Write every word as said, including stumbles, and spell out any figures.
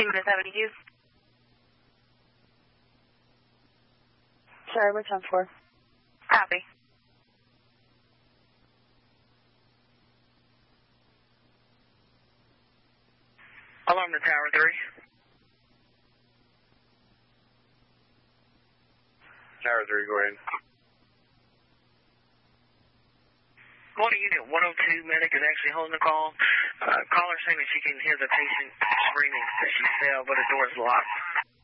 Unit seventy-two. Sorry, what's on for? Copy. Alarm to Tower three. Tower three, go ahead. One Unit one oh two medic is actually holding the call. Uh, caller saying that she can hear the patient screaming that she fell, but the door is locked.